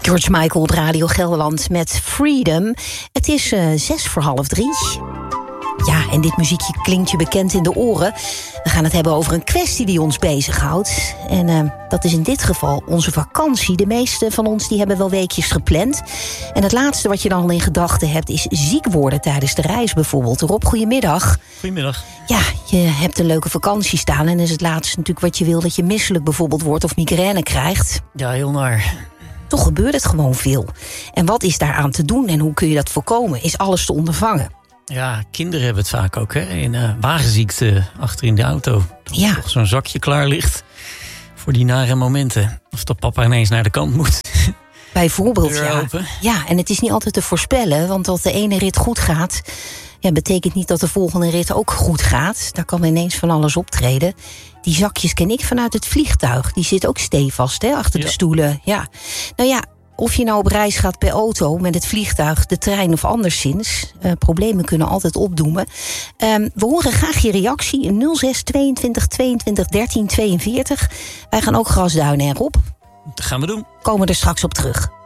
George Michael op Radio Gelderland met Freedom. Het is 2:06. Ja, en dit muziekje klinkt je bekend in de oren. We gaan het hebben over een kwestie die ons bezighoudt. En dat is in dit geval onze vakantie. De meeste van ons die hebben wel weekjes gepland. En het laatste wat je dan al in gedachten hebt is ziek worden tijdens de reis bijvoorbeeld. Rob, goedemiddag. Goedemiddag. Ja, je hebt een leuke vakantie staan. En is het laatste natuurlijk wat je wil, dat je misselijk bijvoorbeeld wordt of migraine krijgt. Ja, heel naar. Toch gebeurt het gewoon veel. En wat is daaraan te doen en hoe kun je dat voorkomen? Is alles te ondervangen? Ja, kinderen hebben het vaak ook, hè? In wagenziekte achter in de auto. Ja. Toch zo'n zakje klaar ligt voor die nare momenten. Of dat papa ineens naar de kant moet. Bijvoorbeeld, Deur ja. open. Ja, en het is niet altijd te voorspellen. Want als de ene rit goed gaat, ja, betekent niet dat de volgende rit ook goed gaat. Daar kan ineens van alles optreden. Die zakjes ken ik vanuit het vliegtuig. Die zit ook stevast, hè, achter de stoelen. Ja. Nou ja, of je nou op reis gaat per auto, met het vliegtuig, de trein of anderszins. Problemen kunnen altijd opdoemen. We horen graag je reactie. 06 22 22 13 42. Wij gaan ook grasduinen, en Rob, Dat gaan we doen. komen er straks op terug.